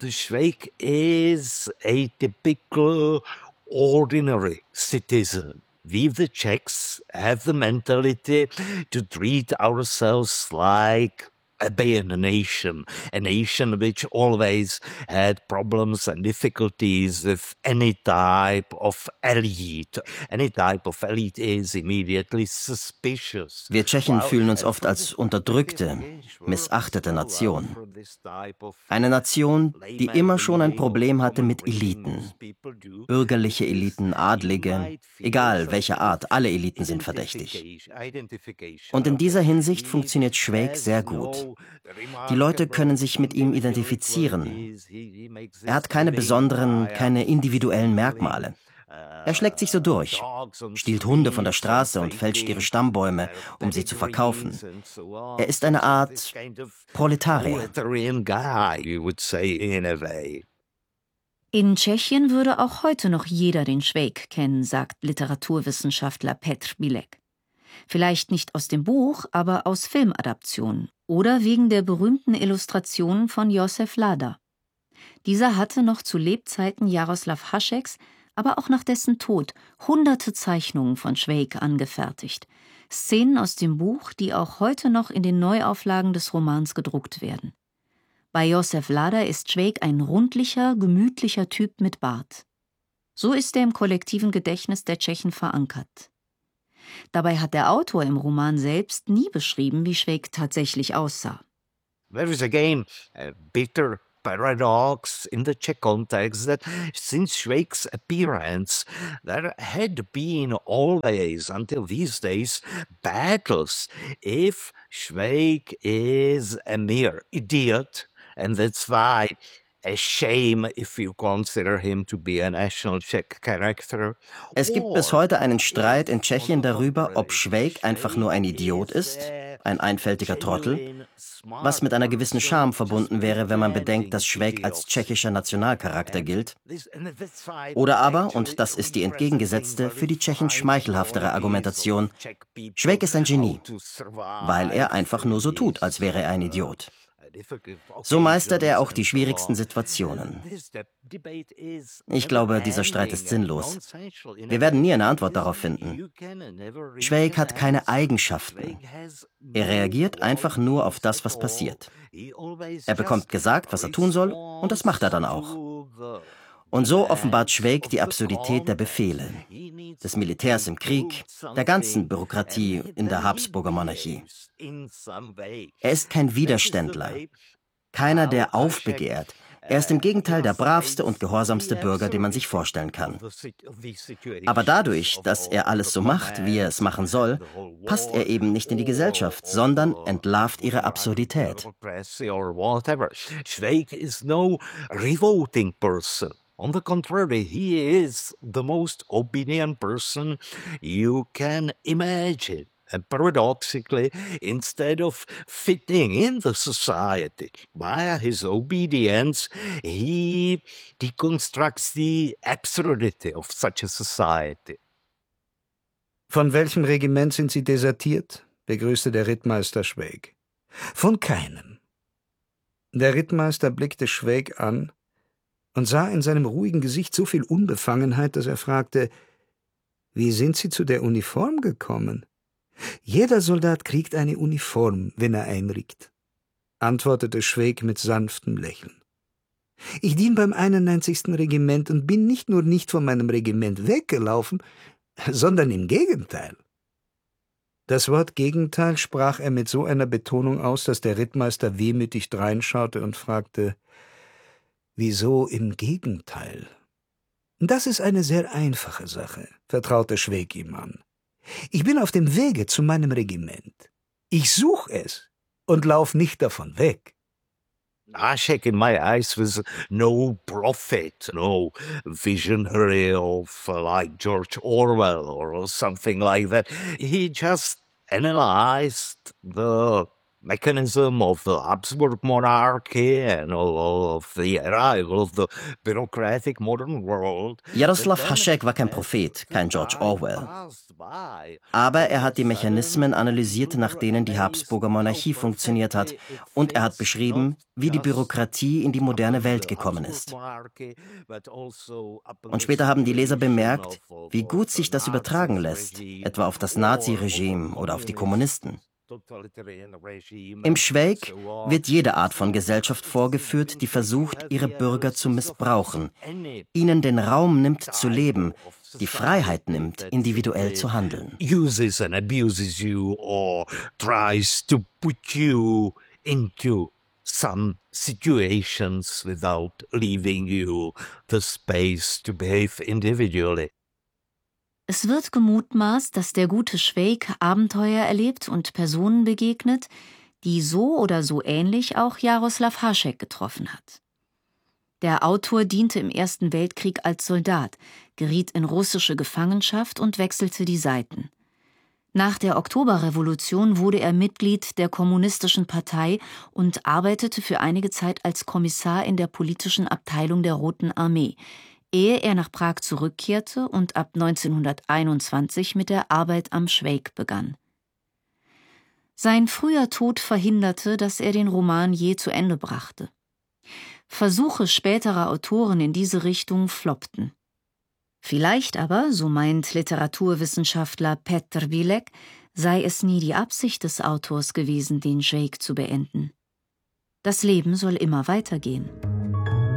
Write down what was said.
the Schweik is a typical ordinary citizen. We, the Czechs, have the mentality to treat ourselves like a nation which always had problems and difficulties with any type of elite. Any type of elite is immediately suspicious. Wir Tschechen fühlen uns oft als unterdrückte, missachtete Nation. Eine Nation, die immer schon ein Problem hatte mit Eliten. Bürgerliche Eliten, Adlige, egal welcher Art, alle Eliten sind verdächtig. Und in dieser Hinsicht funktioniert Schweik sehr gut. Die Leute können sich mit ihm identifizieren. Er hat keine besonderen, keine individuellen Merkmale. Er schlägt sich so durch, stiehlt Hunde von der Straße und fälscht ihre Stammbäume, um sie zu verkaufen. Er ist eine Art Proletarier. In Tschechien würde auch heute noch jeder den Schweik kennen, sagt Literaturwissenschaftler Petr Bilek. Vielleicht nicht aus dem Buch, aber aus Filmadaptionen oder wegen der berühmten Illustrationen von Josef Lada. Dieser hatte noch zu Lebzeiten Jaroslav Hašeks, aber auch nach dessen Tod hunderte Zeichnungen von Schweik angefertigt. Szenen aus dem Buch, die auch heute noch in den Neuauflagen des Romans gedruckt werden. Bei Josef Lada ist Schweik ein rundlicher, gemütlicher Typ mit Bart. So ist er im kollektiven Gedächtnis der Tschechen verankert. Dabei hat der Autor im Roman selbst nie beschrieben, wie Schweik tatsächlich aussah. There is again a bitter paradox in the Czech context that since Schweik's appearance, there had been always, until these days, battles if Schweik is a mere idiot, and that's why a shame if you consider him to be a national Czech character. Es gibt bis heute einen Streit in Tschechien darüber, ob Schweik einfach nur ein Idiot ist, ein einfältiger Trottel, was mit einer gewissen Scham verbunden wäre, wenn man bedenkt, dass Schweik als tschechischer Nationalcharakter gilt. Oder aber, und das ist die entgegengesetzte, für die Tschechen schmeichelhaftere Argumentation, Schweik ist ein Genie, weil er einfach nur so tut, als wäre er ein Idiot. So meistert er auch die schwierigsten Situationen. Ich glaube, dieser Streit ist sinnlos. Wir werden nie eine Antwort darauf finden. Schweik hat keine Eigenschaften. Er reagiert einfach nur auf das, was passiert. Er bekommt gesagt, was er tun soll, und das macht er dann auch. Und so offenbart Schweik die Absurdität der Befehle, des Militärs im Krieg, der ganzen Bürokratie in der Habsburger Monarchie. Er ist kein Widerständler, keiner, der aufbegehrt. Er ist im Gegenteil der bravste und gehorsamste Bürger, den man sich vorstellen kann. Aber dadurch, dass er alles so macht, wie er es machen soll, passt er eben nicht in die Gesellschaft, sondern entlarvt ihre Absurdität. Schweik is no revolting person. On the contrary, he is the most obedient person you can imagine. And paradoxically, instead of fitting in the society via his obedience, he deconstructs the absurdity of such a society. Von welchem Regiment sind Sie desertiert? Begrüßte der Rittmeister Schweik. Von keinem. Der Rittmeister blickte Schweik an und sah in seinem ruhigen Gesicht so viel Unbefangenheit, dass er fragte, wie sind Sie zu der Uniform gekommen? Jeder Soldat kriegt eine Uniform, wenn er einrückt, antwortete Schweik mit sanftem Lächeln. Ich diene beim 91. Regiment und bin nicht nur nicht von meinem Regiment weggelaufen, sondern im Gegenteil. Das Wort Gegenteil sprach er mit so einer Betonung aus, dass der Rittmeister wehmütig dreinschaute und fragte, »Wieso im Gegenteil?« »Das ist eine sehr einfache Sache«, vertraute Schweik ihm an. »Ich bin auf dem Wege zu meinem Regiment. Ich suche es und lauf nicht davon weg.« Hašek in my eyes was no prophet, no visionary of like George Orwell or something like that. He just analyzed the mechanism of the Habsburg monarchy and of the arrival of the bureaucratic modern world. Jaroslav Hašek war kein Prophet, kein George Orwell. Aber er hat die Mechanismen analysiert, nach denen die Habsburger Monarchie funktioniert hat, und er hat beschrieben, wie die Bürokratie in die moderne Welt gekommen ist. Und später haben die Leser bemerkt, wie gut sich das übertragen lässt, etwa auf das Nazi-Regime oder auf die Kommunisten. Im Schweig wird jede Art von Gesellschaft vorgeführt, die versucht, ihre Bürger zu missbrauchen, ihnen den Raum nimmt zu leben, die Freiheit nimmt, individuell zu handeln. Uses and abuses you or tries to put you into some situations without leaving you the space to behave individually. Es wird gemutmaßt, dass der gute Švejk Abenteuer erlebt und Personen begegnet, die so oder so ähnlich auch Jaroslav Hašek getroffen hat. Der Autor diente im Ersten Weltkrieg als Soldat, geriet in russische Gefangenschaft und wechselte die Seiten. Nach der Oktoberrevolution wurde er Mitglied der Kommunistischen Partei und arbeitete für einige Zeit als Kommissar in der politischen Abteilung der Roten Armee, ehe er nach Prag zurückkehrte und ab 1921 mit der Arbeit am Švejk begann. Sein früher Tod verhinderte, dass er den Roman je zu Ende brachte. Versuche späterer Autoren in diese Richtung floppten. Vielleicht aber, so meint Literaturwissenschaftler Petr Bilek, sei es nie die Absicht des Autors gewesen, den Švejk zu beenden. Das Leben soll immer weitergehen.